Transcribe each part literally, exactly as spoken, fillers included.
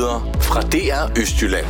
Nyheder fra D R Østjylland.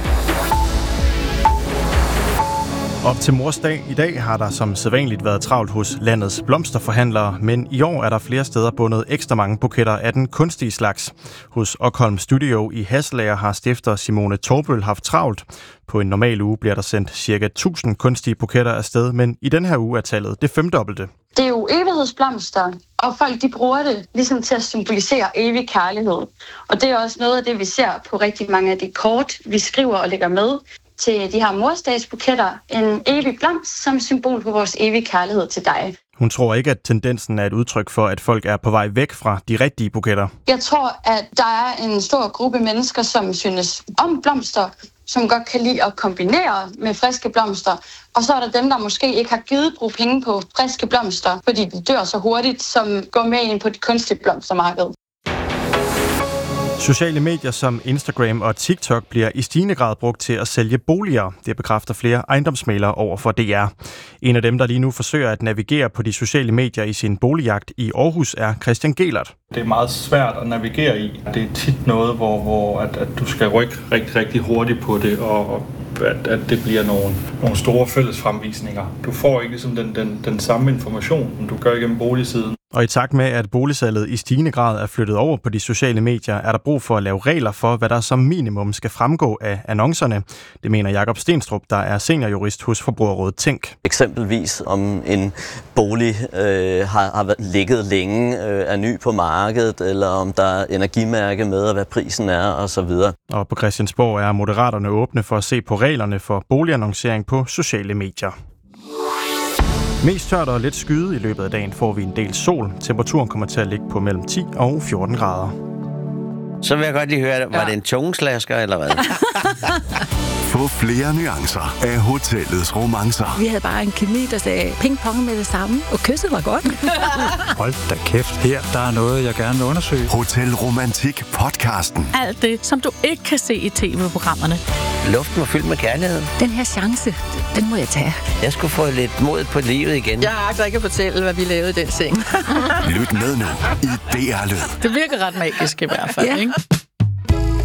Op til Mors Dag i dag har der som sædvanligt været travlt hos landets blomsterforhandlere, men i år er der flere steder bundet ekstra mange buketter af den kunstige slags. Hos Okholm Studio i Hasselager har stifter Simone Torbøl haft travlt. På en normal uge bliver der sendt ca. tusind kunstige buketter afsted, men i den her uge er tallet det femdobbelte. Det er jo evighedsblomster, og folk de bruger det ligesom til at symbolisere evig kærlighed. Og det er også noget af det, vi ser på rigtig mange af de kort, vi skriver og lægger med til de her morsdagsbuketter. En evig blomst som symbol på vores evige kærlighed til dig. Hun tror ikke, at tendensen er et udtryk for, at folk er på vej væk fra de rigtige buketter. Jeg tror, at der er en stor gruppe mennesker, som synes om blomster, som godt kan lide at kombinere med friske blomster. Og så er der dem, der måske ikke har givet bruge penge på friske blomster, fordi de dør så hurtigt, som går med ind på det kunstige blomstermarked. Sociale medier som Instagram og TikTok bliver i stigende grad brugt til at sælge boliger. Det bekræfter flere ejendomsmæglere over for D R. En af dem, der lige nu forsøger at navigere på de sociale medier i sin boligjagt i Aarhus, er Christian Gelert. Det er meget svært at navigere i. Det er tit noget, hvor, hvor at, at du skal rykke rigtig, rigtig hurtigt på det, og at, at det bliver nogle, nogle store fælles fremvisninger. Du får ikke ligesom den, den, den samme information, som du gør igennem boligsiden. Og i takt med, at boligsalget i stigende grad er flyttet over på de sociale medier, er der brug for at lave regler for, hvad der som minimum skal fremgå af annoncerne. Det mener Jakob Stenstrup, der er seniorjurist hos Forbrugerrådet Tænk. Eksempelvis om en bolig øh, har, har ligget længe, øh, er ny på markedet, eller om der er energimærke med, og hvad prisen er osv. Og på Christiansborg er moderaterne åbne for at se på reglerne for boligannoncering på sociale medier. Mest tørt og lidt skyet i løbet af dagen får vi en del sol. Temperaturen kommer til at ligge på mellem ti og fjorten grader. Så vil jeg godt lige høre, var ja. det en tungeslasker eller hvad? Få flere nuancer af hotellets romancer. Vi havde bare en kemi, der sagde ping-pong med det samme, og kysset var godt. Hold da kæft, her der er noget, jeg gerne vil undersøge. Hotel Romantik podcasten. Alt det, som du ikke kan se i tv-programmerne. Luften var fyldt med kærligheden. Den her chance, den må jeg tage. Jeg skulle få lidt mod på livet igen. Jeg agter ikke at fortælle, hvad vi lavede i den seng. Lyt med nu i D R Lyd. Det virker ret magisk i hvert fald, ja. ikke?